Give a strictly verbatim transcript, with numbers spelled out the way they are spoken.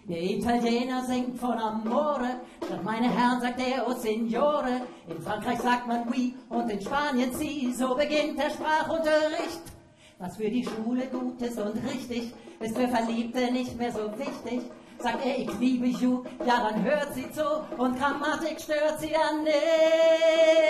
Der Italiener singt von Amore, statt meine Herren sagt er O Signore. In Frankreich sagt man oui und in Spanien si, so beginnt der Sprachunterricht. Was für die Schule gut ist und richtig, ist für Verliebte nicht mehr so wichtig. Sagt er, ich liebe you, ja dann hört sie zu und Grammatik stört sie dann nicht.